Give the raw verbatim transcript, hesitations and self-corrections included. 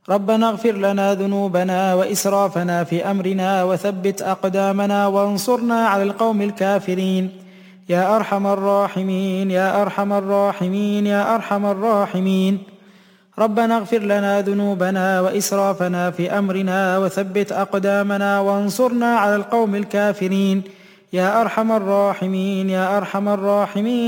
ربنا اغفر لنا ذنوبنا وإسرافنا في أمرنا وثبت أقدامنا وانصرنا على القوم الكافرين يا أرحم الراحمين يا أرحم الراحمين يا أرحم الراحمين. ربنا اغفر لنا ذنوبنا وإسرافنا في أمرنا وثبت أقدامنا وانصرنا على القوم الكافرين يا أرحم الراحمين يا أرحم الراحمين.